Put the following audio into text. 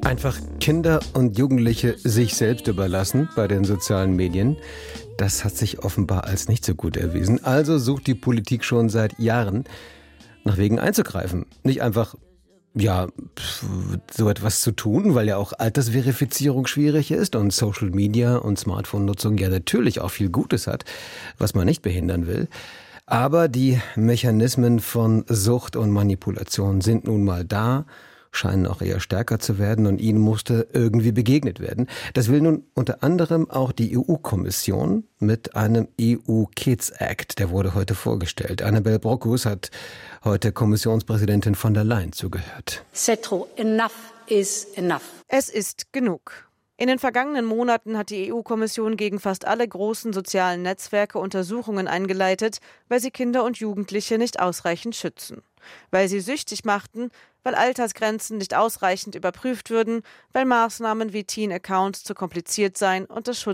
Einfach Kinder und Jugendliche sich selbst überlassen bei den sozialen Medien, das hat sich offenbar als nicht so gut erwiesen. Also sucht die Politik schon seit Jahren nach Wegen einzugreifen. Nicht einfach, so etwas zu tun, weil ja auch Altersverifizierung schwierig ist und Social Media und Smartphone-Nutzung ja natürlich auch viel Gutes hat, was man nicht behindern will. Aber die Mechanismen von Sucht und Manipulation sind nun mal da, scheinen auch eher stärker zu werden und ihnen musste irgendwie begegnet werden. Das will nun unter anderem auch die EU-Kommission mit einem EU-Kids-Act. Der wurde heute vorgestellt. Annabel Brockus hat heute Kommissionspräsidentin von der Leyen zugehört. Enough is enough. Es ist genug. In den vergangenen Monaten hat die EU-Kommission gegen fast alle großen sozialen Netzwerke Untersuchungen eingeleitet, weil sie Kinder und Jugendliche nicht ausreichend schützen. Weil sie süchtig machten, weil Altersgrenzen nicht ausreichend überprüft würden, weil Maßnahmen wie Teen Accounts zu kompliziert seien und das